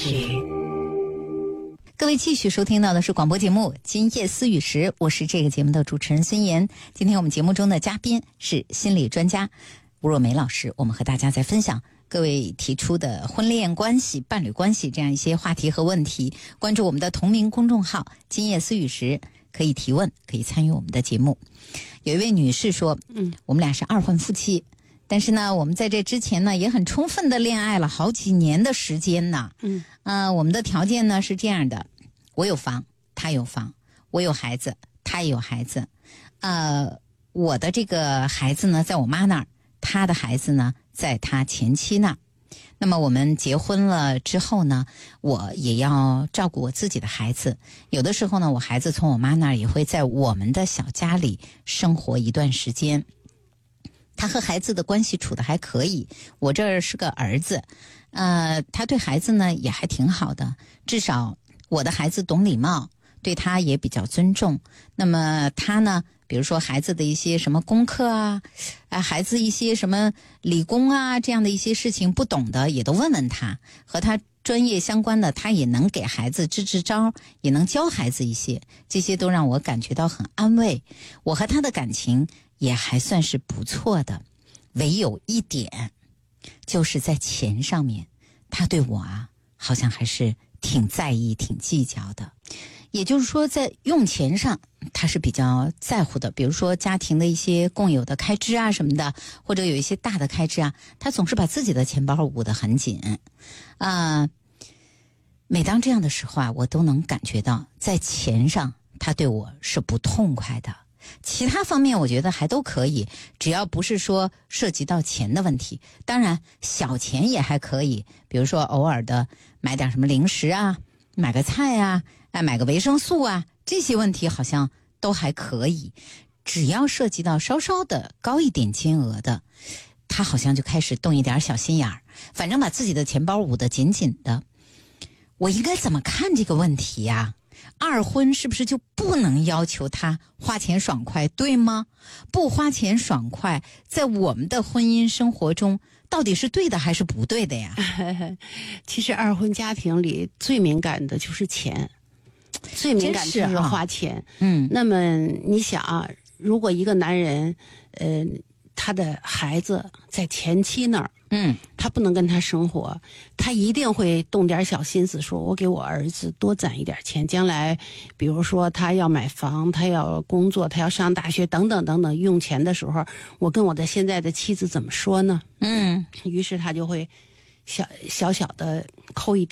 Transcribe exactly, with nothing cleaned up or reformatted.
时。 各位继续收听到的是广播节目《今夜思雨时》，我是这个节目的主持人孙岩。今天我们节目中的嘉宾是心理专家吴若梅老师，我们和大家在分享各位提出的婚恋关系、伴侣关系这样一些话题和问题。关注我们的同名公众号《今夜思雨时》，可以提问，可以参与我们的节目。有一位女士说，嗯，我们俩是二婚夫妻，但是呢，我们在这之前呢，也很充分的恋爱了好几年的时间呢。嗯，呃，我们的条件呢是这样的：我有房，他有房；我有孩子，他也有孩子。呃，我的这个孩子呢，在我妈那儿；他的孩子呢，在他前妻那儿。那么我们结婚了之后呢，我也要照顾我自己的孩子。有的时候呢，我孩子从我妈那儿也会在我们的小家里生活一段时间。他和孩子的关系处得还可以，我这儿是个儿子，呃，他对孩子呢也还挺好的，至少我的孩子懂礼貌，对他也比较尊重。那么他呢，比如说孩子的一些什么功课啊，啊，孩子一些什么理工啊这样的一些事情不懂的，也都问问他，和他专业相关的，他也能给孩子支支招，也能教孩子一些，这些都让我感觉到很安慰。我和他的感情也还算是不错的，唯有一点，就是在钱上面，他对我啊，好像还是挺在意、挺计较的。也就是说，在用钱上，他是比较在乎的。比如说家庭的一些共有的开支啊什么的，或者有一些大的开支啊，他总是把自己的钱包捂得很紧。啊、呃，每当这样的时候啊，我都能感觉到，在钱上他对我是不痛快的。其他方面我觉得还都可以，只要不是说涉及到钱的问题。当然小钱也还可以，比如说偶尔的买点什么零食啊，买个菜啊，哎，买个维生素啊，这些问题好像都还可以。只要涉及到稍稍的高一点金额的，他好像就开始动一点小心眼儿，反正把自己的钱包捂得紧紧的。我应该怎么看这个问题呀？二婚是不是就不能要求他花钱爽快，对吗？不花钱爽快，在我们的婚姻生活中到底是对的还是不对的呀？ 其实二婚家庭里最敏感的就是钱，最敏感就是花钱。啊、嗯，那么你想啊，如果一个男人，呃，他的孩子在前妻那儿，嗯，他不能跟他生活，他一定会动点小心思，说我给我儿子多攒一点钱，将来比如说他要买房，他要工作，他要上大学等等等等，用钱的时候，我跟我的现在的妻子怎么说呢？嗯，于是他就会小小小的扣一点